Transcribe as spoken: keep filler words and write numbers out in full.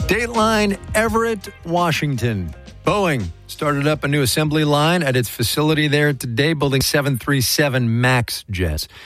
Dateline Everett, Washington. Boeing started up a new assembly line at its facility there today, building seven thirty-seven MAX jets.